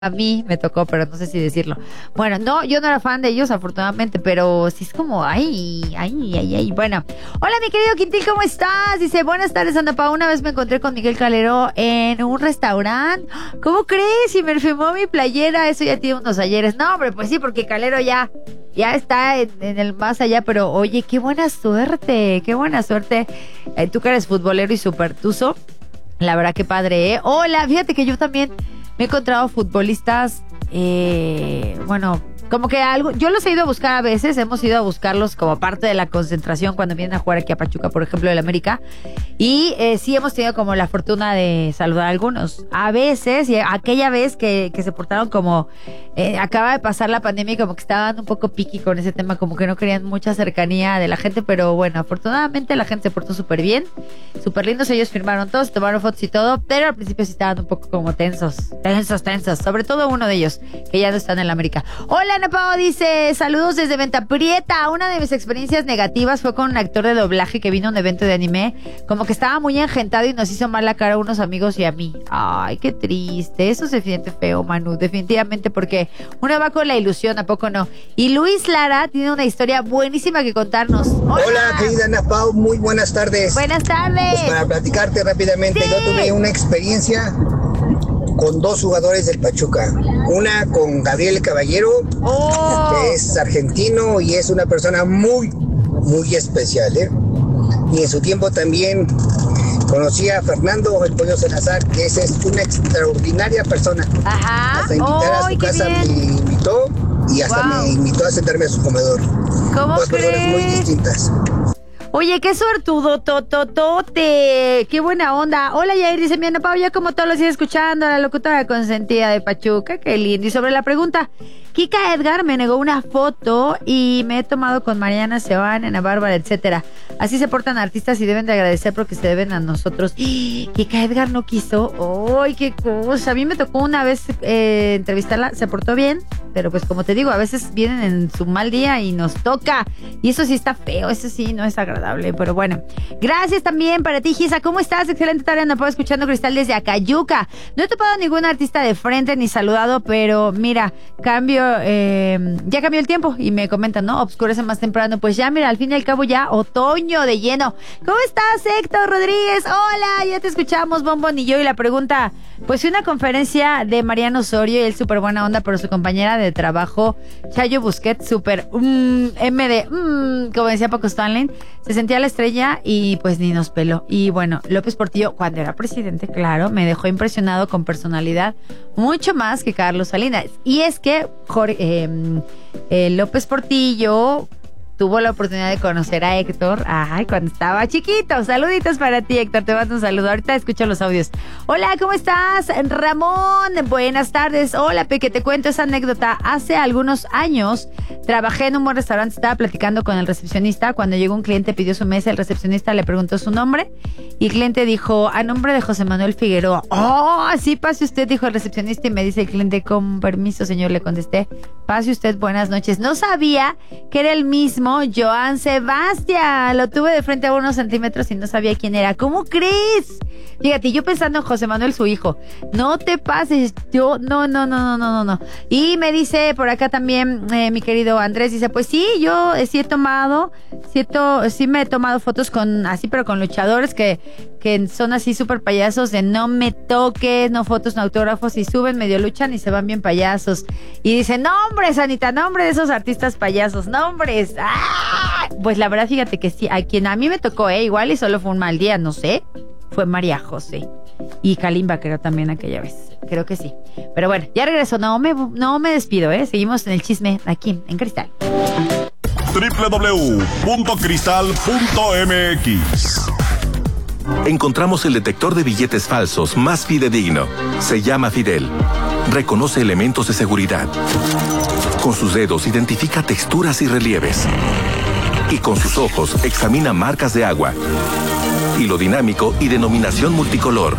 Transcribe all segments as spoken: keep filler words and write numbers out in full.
A mí me tocó, pero no sé si decirlo. Bueno, no, yo no era fan de ellos, afortunadamente, pero sí es como, ay, ay, ay, ay. Bueno, hola, mi querido Quintil, ¿cómo estás? Dice, buenas tardes, Ana Pau. Una vez me encontré con Miguel Calero en un restaurante. ¿Cómo crees? Y me firmó mi playera. Eso ya tiene unos ayeres. No, hombre, pues sí, porque Calero ya, ya está en, en el más allá. Pero, oye, qué buena suerte, qué buena suerte. Eh, tú que eres futbolero y súper tuzo. La verdad, qué padre, ¿eh? Hola, fíjate que yo también me he encontrado futbolistas, eh, bueno, como que algo, yo los he ido a buscar a veces, hemos ido a buscarlos como parte de la concentración cuando vienen a jugar aquí a Pachuca, por ejemplo, del América, y eh, sí hemos tenido como la fortuna de saludar a algunos. A veces, y aquella vez que, que se portaron como, eh, acaba de pasar la pandemia y como que estaban un poco piqui con ese tema, como que no querían mucha cercanía de la gente, pero bueno, afortunadamente la gente se portó súper bien, súper lindos, ellos firmaron todos, tomaron fotos y todo, pero al principio sí estaban un poco como tensos, tensos, tensos, sobre todo uno de ellos, que ya no está en el América. Hola, Ana Pao, dice, saludos desde Venta Prieta. Una de mis experiencias negativas fue con un actor de doblaje que vino a un evento de anime, como que estaba muy engentado y nos hizo mal la cara a unos amigos y a mí. Ay, qué triste, eso se siente feo, Manu, definitivamente, porque uno va con la ilusión, ¿a poco no? Y Luis Lara tiene una historia buenísima que contarnos. Hola, Hola querida Ana Pao, muy buenas tardes. Buenas tardes. Pues para platicarte rápidamente, Sí. yo tuve una experiencia con dos jugadores del Pachuca. Una con Gabriel Caballero, Oh. que es argentino y es una persona muy, muy especial, ¿eh? Y en su tiempo también conocí a Fernando el Pollo Salazar, que esa es una extraordinaria persona. Ajá. Hasta invitar a Ay, su qué casa me bien. invitó y hasta Wow. me invitó a sentarme a su comedor. ¿Cómo Dos personas muy crees? distintas. Oye, qué suertudo, tototote. Qué buena onda. Hola, Yair, dice mi Ana Pao, ya como todos los días escuchando a la locutora consentida de Pachuca. Qué lindo. Y sobre la pregunta, Kika Edgar me negó una foto y me he tomado con Mariana Seoane, Ana Bárbara, etcétera. Así se portan artistas y deben de agradecer porque se deben a nosotros. Kika Edgar no quiso. ¡Ay, qué cosa! A mí me tocó una vez eh, entrevistarla. Se portó bien, pero pues como te digo, a veces vienen en su mal día y nos toca. Y eso sí está feo, eso sí no es agradable. Pero bueno, gracias también para ti, Gisa. ¿Cómo estás? Excelente tarde, Ana Pao, escuchando Cristal desde Acayuca. No he topado a ningún artista de frente ni saludado, pero mira, cambio, eh, ya cambió el tiempo y me comentan, ¿no? Obscurece más temprano. Pues ya, mira, al fin y al cabo ya otoño de lleno. ¿Cómo estás, Héctor Rodríguez? Hola, ya te escuchamos, Bombón y yo. Y la pregunta, pues una conferencia de Mariano Osorio y él súper buena onda, pero su compañera de trabajo, Chayo Busquets, súper mm, M D, mm, como decía Paco Stanley, se sentía la estrella y pues ni nos peló. Y bueno, López Portillo, cuando era presidente, claro, me dejó impresionado con personalidad mucho más que Carlos Salinas. Y es que Jorge, eh, eh, López Portillo tuvo la oportunidad de conocer a Héctor, ay, cuando estaba chiquito. Saluditos para ti, Héctor, te mando un saludo. Ahorita escucho los audios. Hola, ¿cómo estás? Ramón, buenas tardes. Hola, Peque, te cuento esa anécdota. Hace algunos años trabajé en un buen restaurante, estaba platicando con el recepcionista. Cuando llegó un cliente, pidió su mesa, el recepcionista le preguntó su nombre y el cliente dijo, a nombre de José Manuel Figueroa. Oh, sí, pase usted, dijo el recepcionista, y me dice el cliente, con permiso, señor, le contesté, pase usted, buenas noches. No sabía que era el mismo Joan Sebastián. Lo tuve de frente a unos centímetros y no sabía quién era. ¿Cómo crees? Fíjate, yo pensando en José Manuel, su hijo. No te pases. Yo, no, no, no, no, no, no, no. Y me dice por acá también, eh, mi querido Andrés, dice, pues sí, yo eh, sí he tomado, sí, he to- sí me he tomado fotos con, así, pero con luchadores que, que son así súper payasos de no me toques, no fotos, no autógrafos, y suben, medio luchan y se van bien payasos. Y dice, nombres, Anita, nombre de esos artistas payasos, nombres. ¡Ah! Pues la verdad, fíjate que sí, a quien a mí me tocó, eh, igual y solo fue un mal día, no sé, fue María José. Y Kalimba, creo también aquella vez. Creo que sí. Pero bueno, ya regreso. No me, no me despido, ¿eh? Seguimos en el chisme aquí, en Cristal. doble u doble u doble u punto cristal punto m x. Encontramos el detector de billetes falsos más fidedigno. Se llama Fidel. Reconoce elementos de seguridad. Con sus dedos identifica texturas y relieves. Y con sus ojos examina marcas de agua, hilo dinámico y denominación multicolor.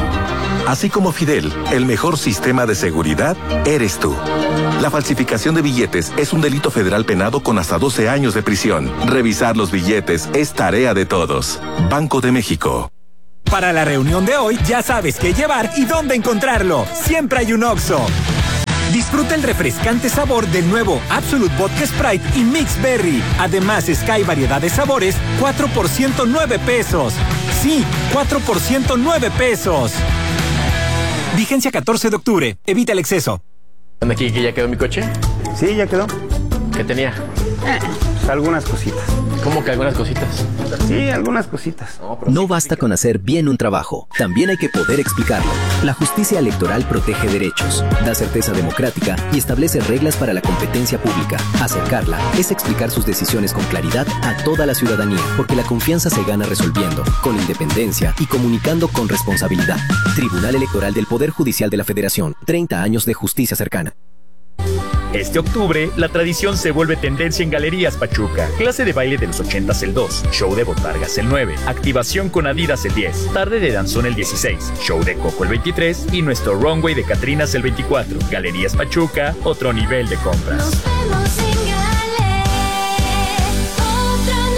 Así como Fidel, el mejor sistema de seguridad eres tú. La falsificación de billetes es un delito federal penado con hasta doce años de prisión. Revisar los billetes es tarea de todos. Banco de México. Para la reunión de hoy ya sabes qué llevar y dónde encontrarlo. Siempre hay un Oxxo. Disfruta el refrescante sabor del nuevo Absolute Vodka Sprite y Mix Berry. Además, Sky variedad de sabores, cuatro por ciento nueve pesos. Sí, cuatro por ciento nueve pesos. Vigencia catorce de octubre. Evita el exceso. ¿Dónde aquí que ya quedó mi coche? Sí, ya quedó. ¿Qué tenía? Eh, pues algunas cositas. ¿Cómo que algunas cositas? Sí, algunas cositas. No, pero No sí, basta con hacer bien un trabajo, también hay que poder explicarlo. La justicia electoral protege derechos, da certeza democrática y establece reglas para la competencia pública. Acercarla es explicar sus decisiones con claridad a toda la ciudadanía, porque la confianza se gana resolviendo, con independencia y comunicando con responsabilidad. Tribunal Electoral del Poder Judicial de la Federación, treinta años de justicia cercana. Este octubre, la tradición se vuelve tendencia en Galerías Pachuca. Clase de baile de los ochentas el dos, show de botargas el nueve, activación con Adidas el diez, tarde de danzón el dieciséis, show de Coco el veintitrés y nuestro runway de Catrinas el veinticuatro. Galerías Pachuca, otro nivel de compras. Nos vemos en Gale, otro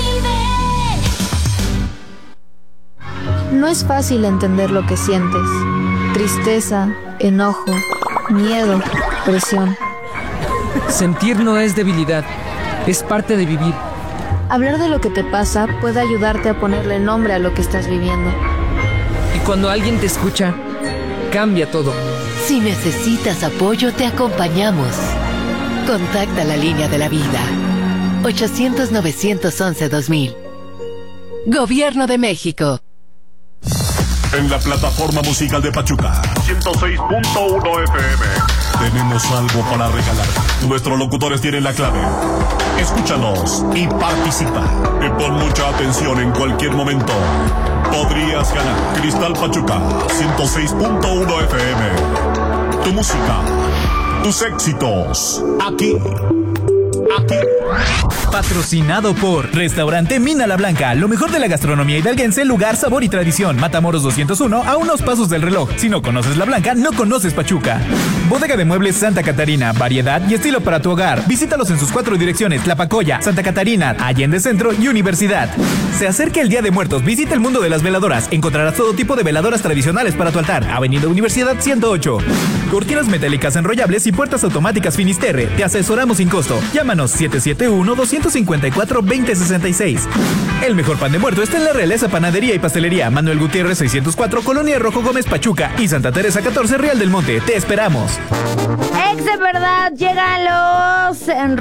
nivel. No es fácil entender lo que sientes. Tristeza, enojo, miedo, presión. Sentir no es debilidad, es parte de vivir. Hablar de lo que te pasa puede ayudarte a ponerle nombre a lo que estás viviendo. Y cuando alguien te escucha, cambia todo. Si necesitas apoyo, te acompañamos. Contacta la línea de la vida. ochocientos, novecientos once, dos mil. Gobierno de México. En la plataforma musical de Pachuca, ciento seis punto uno F M. Tenemos algo para regalar. Nuestros locutores tienen la clave. Escúchanos y participa. Y pon mucha atención en cualquier momento. Podrías ganar Cristal Pachuca, ciento seis punto uno F M. Tu música, tus éxitos, aquí. Aquí. Patrocinado por Restaurante Mina La Blanca, lo mejor de la gastronomía hidalguense, lugar, sabor y tradición. Matamoros doscientos uno, a unos pasos del reloj. Si no conoces La Blanca, no conoces Pachuca. Bodega de Muebles Santa Catarina, variedad y estilo para tu hogar. Visítalos en sus cuatro direcciones: Tlapacoya, Santa Catarina, Allende Centro y Universidad. Se acerca el Día de Muertos, visita el mundo de las veladoras. Encontrarás todo tipo de veladoras tradicionales para tu altar. Avenida Universidad ciento ocho. Cortinas metálicas enrollables y puertas automáticas Finisterre. Te asesoramos sin costo. Llámanos siete siete uno, dos cinco cuatro, dos cero seis seis. El mejor pan de muerto está en la Realeza Panadería y Pastelería, Manuel Gutiérrez seiscientos cuatro, Colonia Rojo Gómez Pachuca y Santa Teresa catorce, Real del Monte. Te esperamos. Ex de verdad, llegan los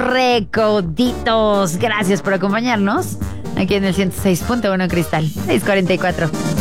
recoditos. Gracias por acompañarnos aquí en el ciento seis punto uno Cristal. seis cuarenta y cuatro.